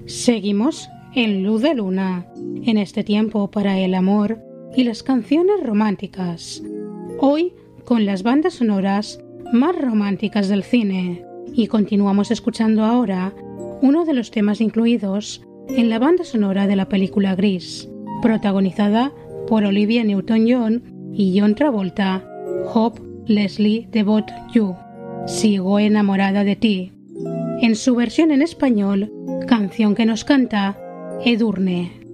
Seguimos en Luz de Luna, en este tiempo para el amor y las canciones románticas. Hoy con las bandas sonoras más románticas del cine. Y continuamos escuchando ahora uno de los temas incluidos en la banda sonora de la película Gris, protagonizada por Olivia Newton-John y John Travolta, Hope Leslie Devote You, Sigo enamorada de ti. En su versión en español, canción que nos canta Edurne.